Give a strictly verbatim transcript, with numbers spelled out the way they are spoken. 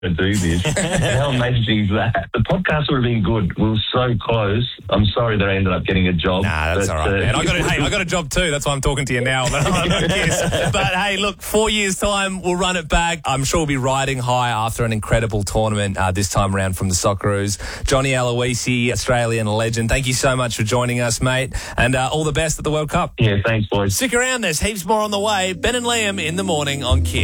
to do this. How amazing is that? The podcast would have been good. We were so close. I'm sorry that I ended up getting a job. Nah, that's but, all right, uh, man. I got a, hey, I got a job too. That's why I'm talking to you now. But hey, look, four years' time, we'll run it back. I'm sure we'll be riding high after an incredible tournament uh, this time around from the Socceroos. Johnny Aloisi, Australian legend, thank you so much for joining us, mate. And uh, all the best at the World Cup. Yeah, thanks, boys. Stick around. There's heaps more on the way. Ben and Liam in the morning on Kiss.